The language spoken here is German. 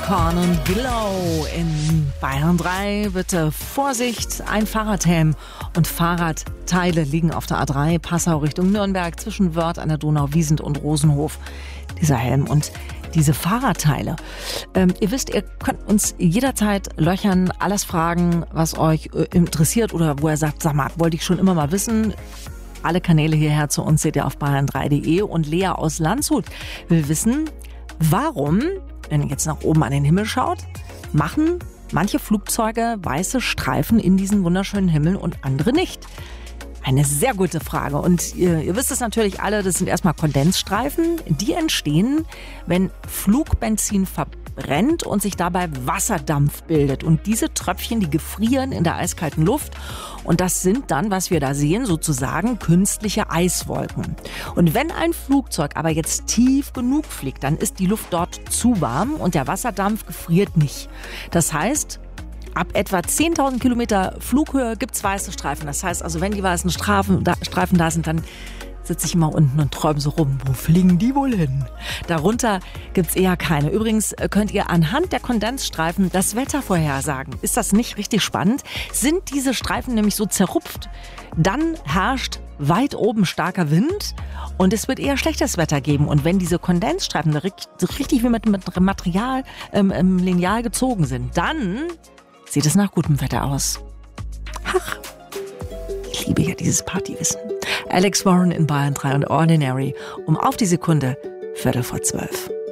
Korn und Glow in Bayern 3. Bitte Vorsicht, ein Fahrradhelm und Fahrradteile liegen auf der A3 Passau Richtung Nürnberg zwischen Wörth an der Donau, Wiesent und Rosenhof. Dieser Helm und diese Fahrradteile. Ihr wisst, ihr könnt uns jederzeit löchern, alles fragen, was euch interessiert oder wo ihr sagt, sag mal, wollte ich schon immer mal wissen. Alle Kanäle hierher zu uns seht ihr auf bayern3.de. Und Lea aus Landshut will wissen, warum, wenn ihr jetzt nach oben an den Himmel schaut, machen manche Flugzeuge weiße Streifen in diesen wunderschönen Himmel und andere nicht? Eine sehr gute Frage. Und ihr wisst es natürlich alle, das sind erstmal Kondensstreifen. Die entstehen, wenn Flugbenzin verbrennt und sich dabei Wasserdampf bildet. Und diese Tröpfchen, die gefrieren in der eiskalten Luft. Und das sind dann, was wir da sehen, sozusagen künstliche Eiswolken. Und wenn ein Flugzeug aber jetzt tief genug fliegt, dann ist die Luft dort zu warm und der Wasserdampf gefriert nicht. Das heißt, ab etwa 10.000 Kilometer Flughöhe gibt's weiße Streifen. Das heißt also, wenn die weißen Streifen da sind, dann sitze ich immer unten und träume so rum. Wo fliegen die wohl hin? Darunter gibt's eher keine. Übrigens könnt ihr anhand der Kondensstreifen das Wetter vorhersagen. Ist das nicht richtig spannend? Sind diese Streifen nämlich so zerrupft, dann herrscht weit oben starker Wind und es wird eher schlechtes Wetter geben. Und wenn diese Kondensstreifen so richtig wie mit Material Lineal gezogen sind, dann sieht es nach gutem Wetter aus. Ach, ich liebe ja dieses Partywissen. Alex Warren in Bayern 3 und Ordinary auf die Sekunde 12:15.